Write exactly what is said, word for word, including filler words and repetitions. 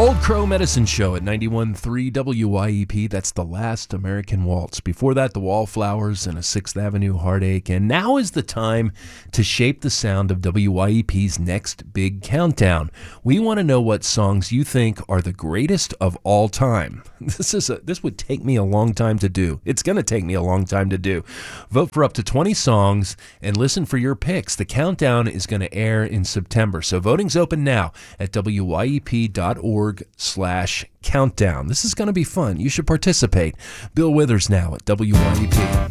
Old Crow Medicine Show at ninety-one point three W Y E P. That's The Last American Waltz. Before that, The Wallflowers and a sixth Avenue Heartache. And now is the time to shape the sound of W Y E P's next big countdown. We want to know what songs you think are the greatest of all time. This is a, this would take me a long time to do. It's going to take me a long time to do. Vote for up to twenty songs and listen for your picks. The countdown is going to air in September. So voting's open now at W Y E P dot org slash countdown. This is going to be fun. You should participate. Bill Withers now at W Y E P.